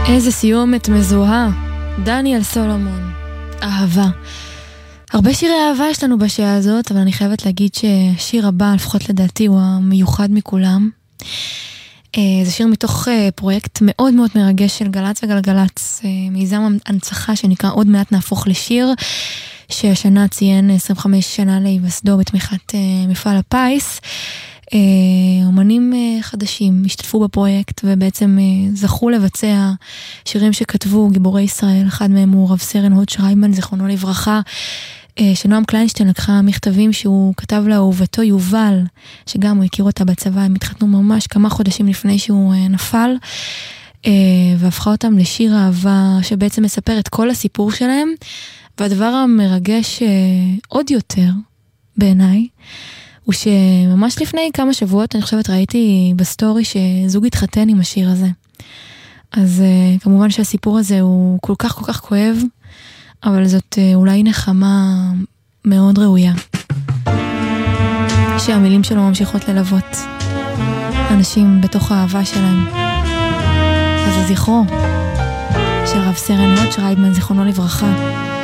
איזה סיומת מזוהה. דניאל סולומון, אהבה. הרבה שירי אהבה יש לנו בשעה הזאת, אבל אני חייבת להגיד ששיר הבא, לפחות לדעתי, הוא המיוחד מכולם. זה שיר מתוך פרויקט מאוד מאוד מרגש של גלץ וגלגלץ, מיזם הנצחה שנקרא עוד מעט נהפוך לשיר, שהשנה ציין 25 שנה להיווסדו בתמיכת מפעל הפיס. אומנים חדשים השתתפו בפרויקט ובעצם זכו לבצע שירים שכתבו גיבורי ישראל. אחד מהם הוא רב סרן הוד שרייבמן, זיכרונו לברכה, שנועם קליינשטיין לקחה מכתבים שהוא כתב לאהובתו יובל, שגם הוא הכיר אותה בצבא. הם התחתנו ממש כמה חודשים לפני שהוא נפל, והפכה אותם לשיר אהבה שבעצם מספר את כל הסיפור שלהם. והדבר המרגש עוד יותר בעיניי הוא שממש לפני כמה שבועות, אני חושבת, ראיתי בסטורי שזוג התחתן עם השיר הזה. אז כמובן שהסיפור הזה הוא כל כך כל כך כואב, אבל זאת אולי נחמה מאוד ראויה, שהמילים שלו ממשיכות ללוות אנשים בתוך האהבה שלהם. אז הזכרו של רב סרן הוד שרייבמן, זיכרונו לברכה,